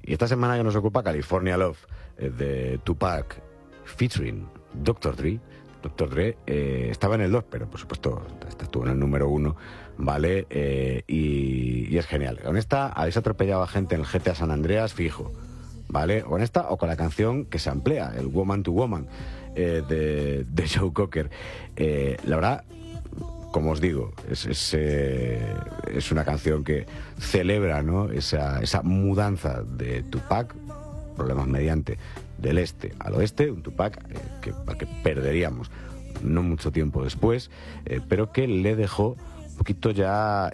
Y esta semana que nos ocupa California Love, de Tupac, featuring Dr. Dre. Dr. Dre estaba en el 2, pero por supuesto estuvo en el número 1, ¿vale? Y es genial. Con esta habéis atropellado a gente en el GTA San Andreas fijo, ¿vale? Con esta o con la canción que se amplía, el Woman to Woman, de Joe Cocker. La verdad, como os digo, es una canción que celebra, ¿no?, esa mudanza de Tupac, problemas mediante, del este al oeste, un Tupac que perderíamos no mucho tiempo después, pero que le dejó un poquito ya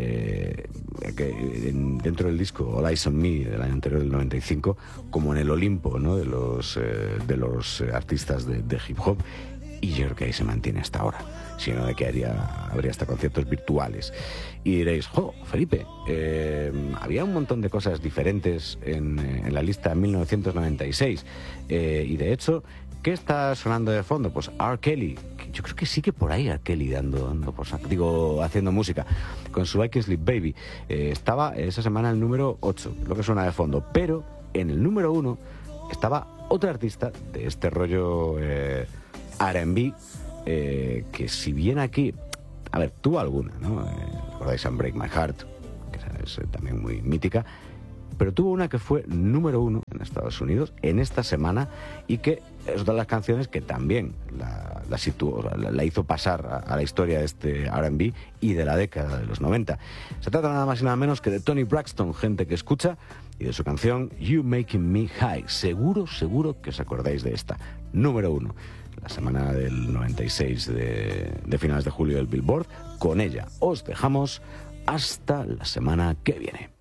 dentro del disco All Eyes on Me del año anterior, del 95, como en el Olimpo, ¿no?, de los artistas de hip hop, y yo creo que ahí se mantiene hasta ahora. Si no, de que habría hasta conciertos virtuales. Y diréis, jo, Felipe, había un montón de cosas diferentes en la lista de 1996. Y de hecho, ¿qué está sonando de fondo? Pues R. Kelly. Yo creo que sí que por ahí R. Kelly haciendo música con su I Can Sleep Baby. Estaba esa semana el número 8, lo que suena de fondo. Pero en el número 1 estaba otra artista de este rollo R&B, que si bien aquí, a ver, tuvo alguna, ¿no? ¿Recordáis Break My Heart? Que es también muy mítica, pero tuvo una que fue número 1 en Estados Unidos en esta semana, y que es una de las canciones que también la situó, la hizo pasar a la historia de este R&B y de la década de los 90. Se trata nada más y nada menos que de Toni Braxton, gente que escucha, y de su canción You Making Me High. Seguro que os acordáis de esta. Número 1. La semana del 96 de finales de julio del Billboard. Con ella os dejamos hasta la semana que viene.